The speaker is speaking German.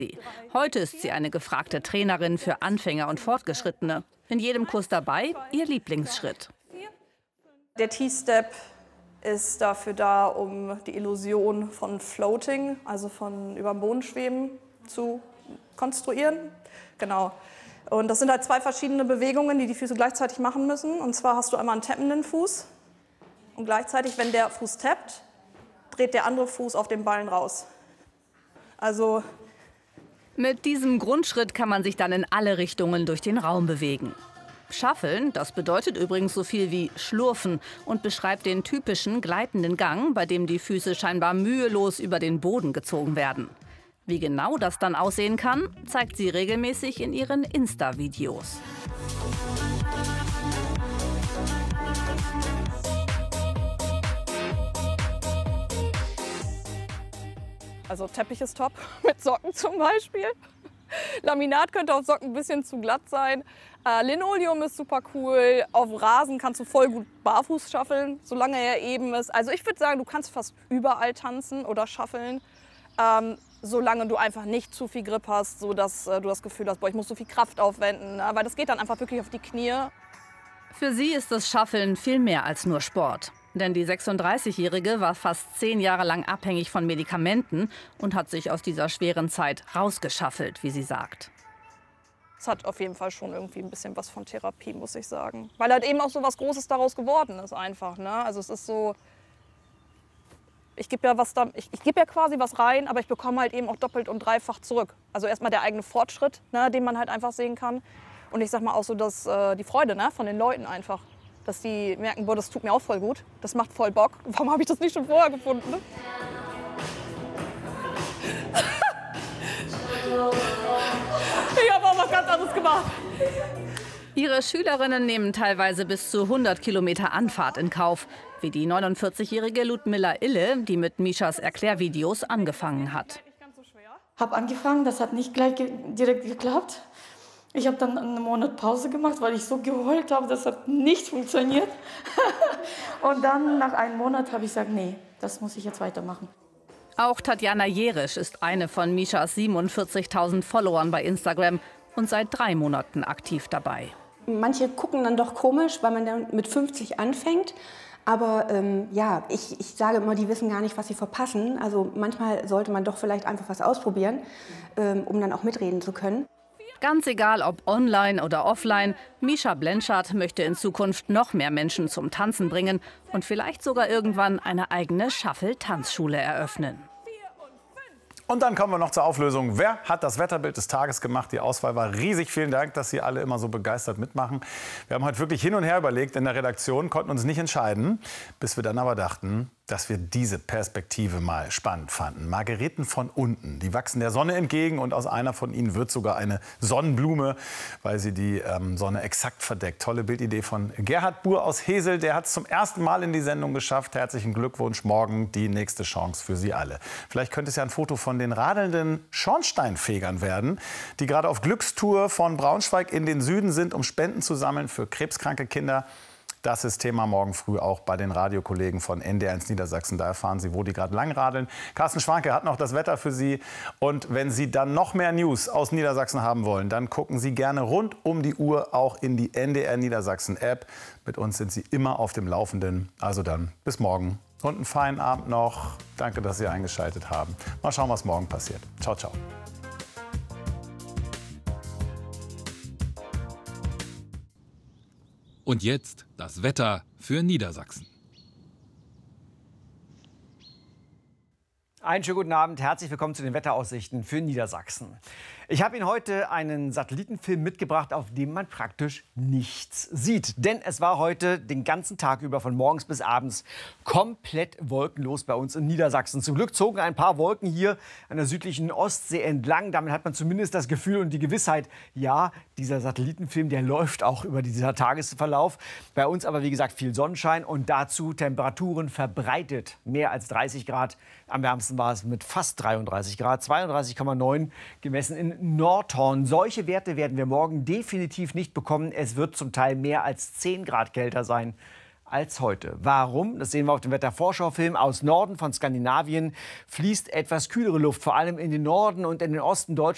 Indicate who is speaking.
Speaker 1: Heute ist sie eine gefragte Trainerin für Anfänger und Fortgeschrittene. In jedem Kurs dabei ihr Lieblingsschritt.
Speaker 2: Der T-Step ist dafür da, um die Illusion von Floating, also von über dem Boden schweben, zu konstruieren. Genau. Und das sind halt zwei verschiedene Bewegungen, die die Füße gleichzeitig machen müssen. Und zwar hast du einmal einen tappenden Fuß und gleichzeitig, wenn der Fuß tappt, dreht der andere Fuß auf den Ballen raus. Also
Speaker 1: mit diesem Grundschritt kann man sich dann in alle Richtungen durch den Raum bewegen. Schaffeln, das bedeutet übrigens so viel wie schlurfen und beschreibt den typischen gleitenden Gang, bei dem die Füße scheinbar mühelos über den Boden gezogen werden. Wie genau das dann aussehen kann, zeigt sie regelmäßig in ihren Insta-Videos.
Speaker 2: Also Teppich ist top, mit Socken zum Beispiel. Laminat könnte auf Socken ein bisschen zu glatt sein. Linoleum ist super cool. Auf Rasen kannst du voll gut barfuß schaffeln, solange er eben ist. Also ich würde sagen, du kannst fast überall tanzen oder schaffeln, solange du einfach nicht zu viel Grip hast, sodass du das Gefühl hast, boah, ich muss so viel Kraft aufwenden. Ne? Weil das geht dann einfach wirklich auf die Knie.
Speaker 1: Für sie ist das Schaffeln viel mehr als nur Sport. Denn die 36-Jährige war fast 10 Jahre lang abhängig von Medikamenten und hat sich aus dieser schweren Zeit rausgeschaffelt, wie sie sagt.
Speaker 2: Es hat auf jeden Fall schon irgendwie ein bisschen was von Therapie, muss ich sagen. Weil halt eben auch so was Großes daraus geworden ist einfach. Ne? Also es ist so, ich gebe ja, ich gebe ja quasi was rein, aber ich bekomme halt eben auch doppelt und dreifach zurück. Also erstmal der eigene Fortschritt, ne, den man halt einfach sehen kann. Und ich sag mal auch so, dass die Freude, ne, von den Leuten einfach. Dass die merken, boah, das tut mir auch voll gut, das macht voll Bock. Warum habe ich das nicht schon vorher gefunden? Ne? Ich habe auch was ganz anderes gemacht.
Speaker 1: Ihre Schülerinnen nehmen teilweise bis zu 100 Kilometer Anfahrt in Kauf, wie die 49-jährige Ludmilla Ille, die mit Mishas Erklärvideos angefangen hat.
Speaker 3: Habe angefangen, das hat nicht gleich direkt geklappt. Ich habe dann einen Monat Pause gemacht, weil ich so geheult habe, das hat nicht funktioniert. Und dann nach einem Monat habe ich gesagt, nee, das muss ich jetzt weitermachen.
Speaker 1: Auch Tatjana Jerisch ist eine von Mishas 47.000 Followern bei Instagram und seit 3 Monaten aktiv dabei.
Speaker 4: Manche gucken dann doch komisch, weil man dann mit 50 anfängt. Aber ja, ich sage immer, die wissen gar nicht, was sie verpassen. Also manchmal sollte man doch vielleicht einfach was ausprobieren, um dann auch mitreden zu können.
Speaker 1: Ganz egal, ob online oder offline, Misha Blenschard möchte in Zukunft noch mehr Menschen zum Tanzen bringen und vielleicht sogar irgendwann eine eigene Shuffle-Tanzschule eröffnen.
Speaker 5: Und dann kommen wir noch zur Auflösung. Wer hat das Wetterbild des Tages gemacht? Die Auswahl war riesig. Vielen Dank, dass Sie alle immer so begeistert mitmachen. Wir haben heute wirklich hin und her überlegt in der Redaktion, konnten uns nicht entscheiden, bis wir dann aber dachten, dass wir diese Perspektive mal spannend fanden. Margeriten von unten, die wachsen der Sonne entgegen und aus einer von ihnen wird sogar eine Sonnenblume, weil sie die Sonne exakt verdeckt. Tolle Bildidee von Gerhard Buhr aus Hesel, der hat es zum ersten Mal in die Sendung geschafft. Herzlichen Glückwunsch, morgen die nächste Chance für Sie alle. Vielleicht könnte es ja ein Foto von den radelnden Schornsteinfegern werden, die gerade auf Glückstour von Braunschweig in den Süden sind, um Spenden zu sammeln für krebskranke Kinder. Das ist Thema morgen früh auch bei den Radiokollegen von NDR1 Niedersachsen. Da erfahren Sie, wo die gerade langradeln. Carsten Schwanke hat noch das Wetter für Sie. Und wenn Sie dann noch mehr News aus Niedersachsen haben wollen, dann gucken Sie gerne rund um die Uhr auch in die NDR Niedersachsen App. Mit uns sind Sie immer auf dem Laufenden. Also dann bis morgen und einen feinen Abend noch. Danke, dass Sie eingeschaltet haben. Mal schauen, was morgen passiert. Ciao, ciao.
Speaker 6: Und jetzt das Wetter für Niedersachsen.
Speaker 7: Einen schönen guten Abend, herzlich willkommen zu den Wetteraussichten für Niedersachsen. Ich habe Ihnen heute einen Satellitenfilm mitgebracht, auf dem man praktisch nichts sieht. Denn es war heute den ganzen Tag über von morgens bis abends komplett wolkenlos bei uns in Niedersachsen. Zum Glück zogen ein paar Wolken hier an der südlichen Ostsee entlang. Damit hat man zumindest das Gefühl und die Gewissheit, ja, dieser Satellitenfilm, der läuft auch über dieser Tagesverlauf. Bei uns aber, wie gesagt, viel Sonnenschein und dazu Temperaturen verbreitet. Mehr als 30 Grad. Am wärmsten war es mit fast 33 Grad, 32,9 gemessen in Nordhorn. Solche Werte werden wir morgen definitiv nicht bekommen. Es wird zum Teil mehr als 10 Grad kälter sein als heute. Warum? Das sehen wir auf dem Wettervorschaufilm. Aus Norden von Skandinavien fließt etwas kühlere Luft, vor allem in den Norden und in den Osten Deutschlands.